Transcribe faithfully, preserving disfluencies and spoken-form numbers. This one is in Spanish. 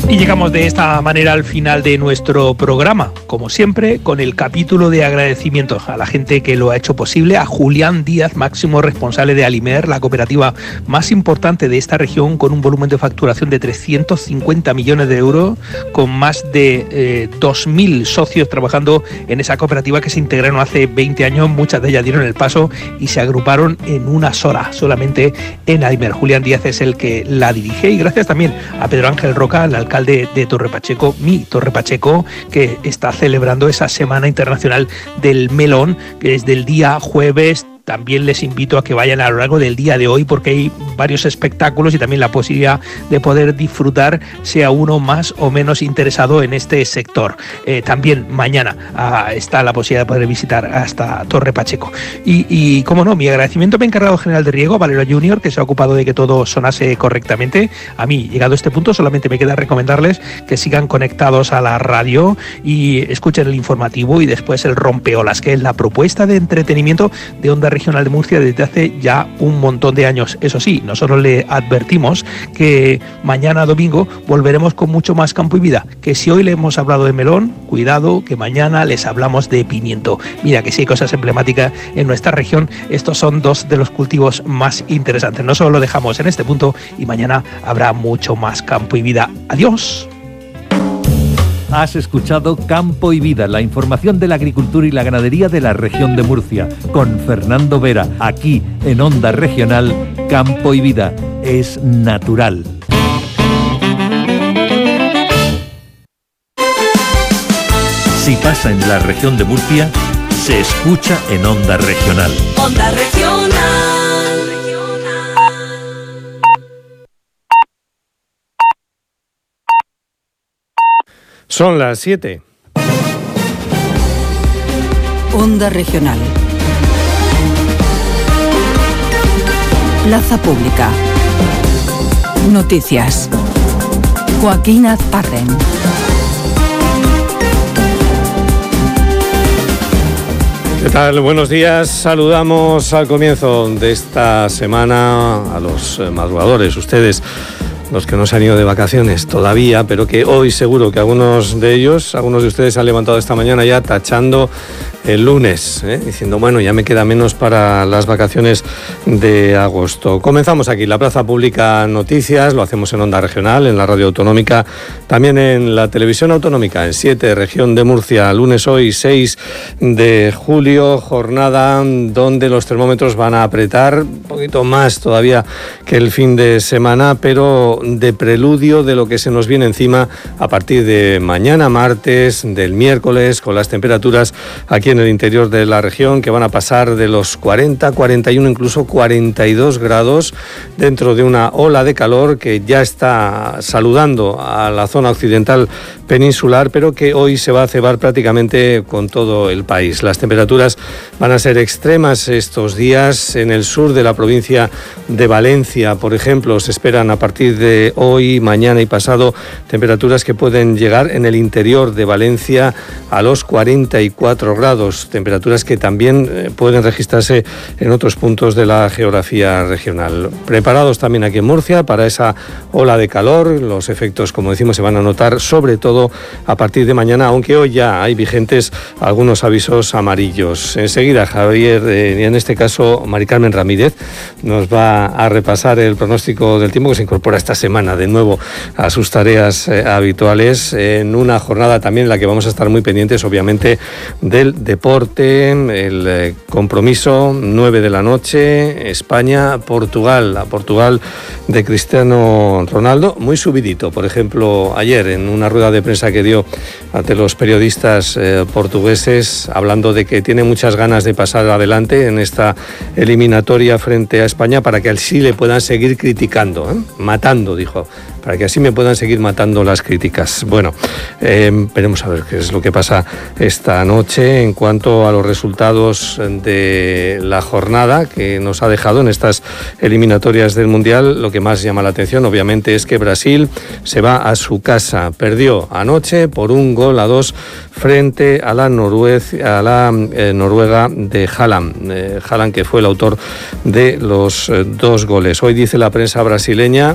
Y llegamos de esta manera al final de nuestro programa, como siempre, con el capítulo de agradecimientos a la gente que lo ha hecho posible, a Julián Díaz, máximo responsable de Alimer, la cooperativa más importante de esta región, con un volumen de facturación de trescientos cincuenta millones de euros, con más de eh, dos mil socios trabajando en esa cooperativa que se integraron hace veinte años, muchas de ellas dieron el paso y se agruparon en una sola, solamente en Alimer. Julián Díaz es el que la dirige, y gracias también a Pedro Ángel Roca, el alcalde De, de Torre Pacheco, mi Torre Pacheco, que está celebrando esa Semana Internacional del Melón, que es del día jueves. También les invito a que vayan a lo largo del día de hoy, porque hay varios espectáculos y también la posibilidad de poder disfrutar, sea uno más o menos interesado en este sector. Eh, también mañana ah, está la posibilidad de poder visitar hasta Torre Pacheco. Y, y como no, mi agradecimiento a mi encargado general de riego, Valero Junior, que se ha ocupado de que todo sonase correctamente. A mí, llegado a este punto, solamente me queda recomendarles que sigan conectados a la radio y escuchen el informativo y después el Rompeolas, que es la propuesta de entretenimiento de Onda Regional de Murcia desde hace ya un montón de años. Eso sí, nosotros le advertimos que mañana domingo volveremos con mucho más campo y vida, que si hoy le hemos hablado de melón, cuidado que mañana les hablamos de pimiento. Mira que sí hay cosas emblemáticas en nuestra región, estos son dos de los cultivos más interesantes. Nosotros lo dejamos en este punto y mañana habrá mucho más campo y vida. Adiós. Has escuchado Campo y Vida, la información de la agricultura y la ganadería de la región de Murcia, con Fernando Vera, aquí en Onda Regional. Campo y Vida es natural. Si pasa en la región de Murcia, se escucha en Onda Regional. Onda Regional. Son las siete. Onda Regional. Plaza Pública. Noticias. Joaquín Azparren. ¿Qué tal? Buenos días. Saludamos al comienzo de esta semana a los madrugadores, ustedes, los que no se han ido de vacaciones todavía, pero que hoy seguro que algunos de ellos, algunos de ustedes se han levantado esta mañana ya tachando el lunes, ¿eh? diciendo, bueno, ya me queda menos para las vacaciones de agosto. Comenzamos aquí, la Plaza Pública Noticias, lo hacemos en Onda Regional, en la Radio Autonómica, también en la Televisión Autonómica, en siete, Región de Murcia, lunes hoy, seis de julio, jornada donde los termómetros van a apretar un poquito más todavía que el fin de semana, pero de preludio de lo que se nos viene encima a partir de mañana martes, del miércoles, con las temperaturas aquí en el interior de la región que van a pasar de los cuarenta, cuarenta y uno, incluso cuarenta y dos grados, dentro de una ola de calor que ya está saludando a la zona occidental peninsular, pero que hoy se va a cebar prácticamente con todo el país. Las temperaturas van a ser extremas estos días. En el sur de la provincia de Valencia, por ejemplo, se esperan a partir de hoy, mañana y pasado temperaturas que pueden llegar en el interior de Valencia a los cuarenta y cuatro grados, temperaturas que también pueden registrarse en otros puntos de la geografía regional. Preparados también aquí en Murcia para esa ola de calor. Los efectos, como decimos, se van a notar sobre todo a partir de mañana, aunque hoy ya hay vigentes algunos avisos amarillos. Enseguida Javier, eh, en este caso Mari Carmen Ramírez, nos va a repasar el pronóstico del tiempo que se incorpora esta semana de nuevo a sus tareas eh, habituales, en una jornada también en la que vamos a estar muy pendientes, obviamente, del deporte, el eh, compromiso, nueve de la noche, España-Portugal, a Portugal de Cristiano Ronaldo, muy subidito. Por ejemplo, ayer en una rueda de prensa que dio ante los periodistas eh, portugueses, hablando de que tiene muchas ganas de pasar adelante en esta eliminatoria frente a España para que así le puedan seguir criticando, ¿eh? matando, dijo, para que así me puedan seguir matando las críticas. Bueno, eh, veremos a ver qué es lo que pasa esta noche en cuanto a los resultados de la jornada que nos ha dejado en estas eliminatorias del Mundial. Lo que más llama la atención, obviamente, es que Brasil se va a su casa. Perdió anoche por un gol a dos frente a la, Noruez, a la eh, Noruega de Haaland. Eh, Haaland, que fue el autor de los eh, dos goles. Hoy dice la prensa brasileña